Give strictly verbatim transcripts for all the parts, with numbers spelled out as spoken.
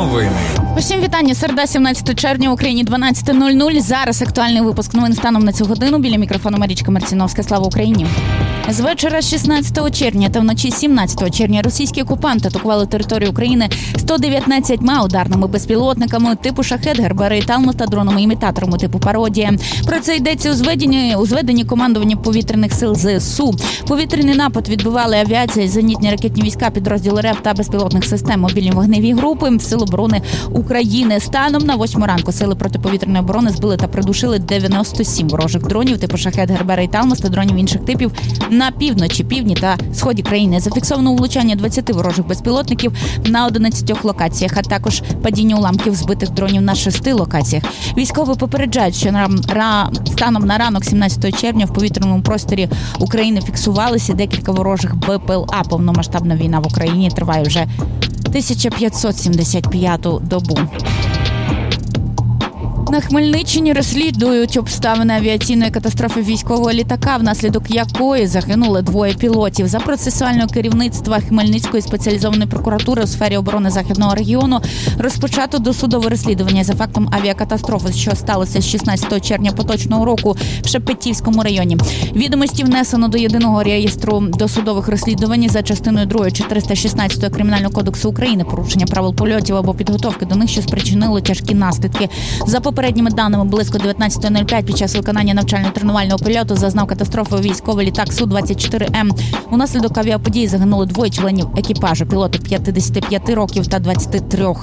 Новини. Усім вітання. Середа, сімнадцяте червня, в Україні дванадцяте нуль нуль. Зараз актуальний випуск новин станом на цю годину. Біля мікрофону Марічка Марціновська. Слава Україні. З вечора шістнадцятого червня та вночі сімнадцятого червня російські окупанти атакували територію України сто дев'ятнадцятьма ударними безпілотниками типу «Шахед», «Гербери» та «Талмос» та дронами-імітаторами типу «Пародія». Про це йдеться у зведенні, у зведенні командування повітряних сил ЗСУ. Повітряний напад відбивали авіація, зенітні ракетні війська, підрозділи РЕП та безпілотних систем, мобільні вогневі групи Сил оборони України. Станом на восьму ранку сили протиповітряної оборони збили та придушили дев'яносто сім ворожих дронів типу «Шахед», «Гербери» і «Талмос» та дронів інших типів на півночі, півдні та сході країни. Зафіксовано влучання двадцяти ворожих безпілотників на одинадцятьох локаціях, а також падіння уламків збитих дронів на шести локаціях. Військові попереджають, що на, ра, станом на ранок сімнадцятого червня в повітряному просторі України фіксувалися декілька ворожих БПЛА. Повномасштабна війна в Україні триває вже тисяча п'ятсот сімдесят п'яту добу. На Хмельниччині розслідують обставини авіаційної катастрофи військового літака, внаслідок якої загинули двоє пілотів. За процесуального керівництва Хмельницької спеціалізованої прокуратури у сфері оборони Західного регіону розпочато досудове розслідування за фактом авіакатастрофи, що сталося шістнадцятого червня поточного року в Шепетівському районі. Відомості внесено до єдиного реєстру досудових розслідувань за частиною другою чотириста шістнадцятого Кримінального кодексу України, порушення правил польотів або підготовки до них, що спричинило тяжкі наслідки. За попередніми даними, близько дев'ятнадцятої нуль п'ять під час виконання навчально-тренувального польоту зазнав катастрофи військовий літак Су двадцять чотири М. Унаслідок авіаподії загинули двоє членів екіпажу, пілоти п'ятдесят п'ять років та двадцять три.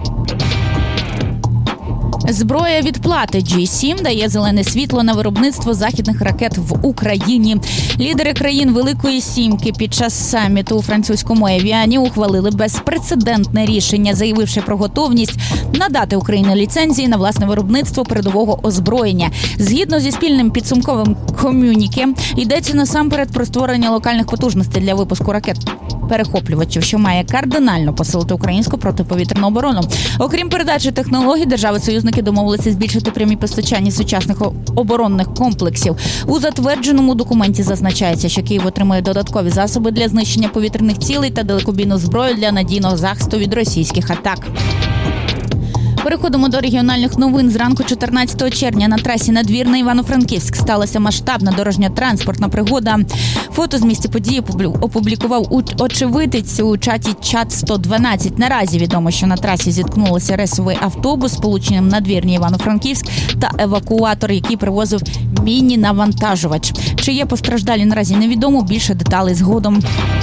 Зброя відплати Джі сім дає зелене світло на виробництво західних ракет в Україні. Лідери країн Великої Сімки під час саміту у французькому Евіані ухвалили безпрецедентне рішення, заявивши про готовність надати Україні ліцензії на власне виробництво передового озброєння. Згідно зі спільним підсумковим комюніке, йдеться насамперед про створення локальних потужностей для випуску ракет перехоплювачів, що має кардинально посилити українську протиповітряну оборону. Окрім передачі технологій, держави-союзники домовилися збільшити прямі постачання сучасних оборонних комплексів. У затвердженому документі зазначається, що Київ отримує додаткові засоби для знищення повітряних цілей та далекобійну зброю для надійного захисту від російських атак. Переходимо до регіональних новин. Зранку чотирнадцятого червня на трасі Надвірна Івано-Франківськ сталася масштабна дорожньо-транспортна пригода. Фото з місця події опублікував очевидець у чаті «Чат сто дванадцять». Наразі відомо, що на трасі зіткнулися рейсовий автобус з сполученням Надвірна Івано-Франківськ та евакуатор, який привозив міні-навантажувач. Чи є постраждалі, наразі невідомо. Більше деталей згодом.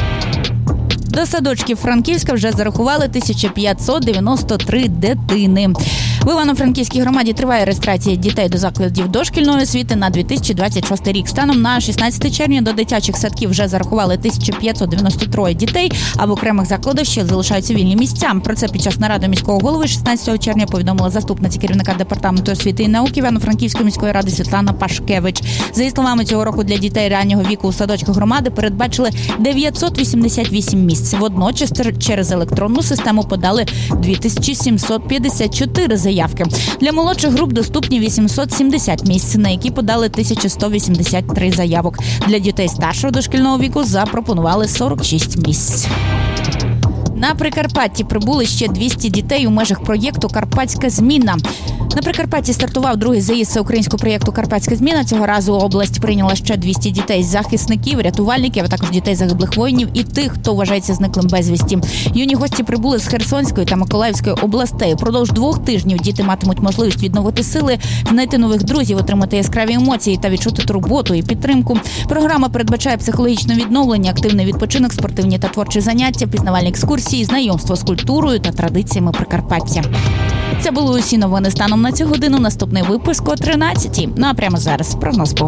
До садочків Франківська вже зарахували тисячу п'ятсот дев'яносто три дитини. В Івано-Франківській громаді триває реєстрація дітей до закладів дошкільної освіти на дві тисячі двадцять шостий рік. Станом на шістнадцяте червня до дитячих садків вже зарахували тисячу п'ятсот дев'яносто три дітей, а в окремих закладах ще залишаються вільні місця. Про це під час наради міського голови шістнадцятого червня повідомила заступниця керівника департаменту освіти і науки Івано-Франківської міської ради Світлана Пашкевич. За її словами, цього року для дітей раннього віку у садочках громади передбачили дев'ятсот вісімдесят вісім місць. Водночас через електронну систему подали дві тисячі сімсот п'ятдесят чотири заявки. Для молодших груп доступні вісімсот сімдесят місць, на які подали тисяча сто вісімдесят три заявок. Для дітей старшого дошкільного віку запропонували сорок шість місць. На Прикарпатті прибули ще двісті дітей у межах проєкту «Карпатська зміна». На Прикарпатті стартував другий заїзд всеукраїнського проєкту «Карпатська зміна». Цього разу область прийняла ще двісті дітей – захисників, рятувальників, а також дітей загиблих воїнів і тих, хто вважається зниклим безвісті. Юні гості прибули з Херсонської та Миколаївської областей. Упродовж двох тижнів діти матимуть можливість відновити сили, знайти нових друзів, отримати яскраві емоції та відчути турботу і підтримку. Програма передбачає психологічне відновлення, активний відпочинок, спортивні та творчі заняття, пізнавальні екскурсії, знайомство з культурою та традиціями Прикарпаття. Це були усі новини станом на цю годину. Наступний випуск о тринадцятій. Ну а прямо зараз прогноз погоди.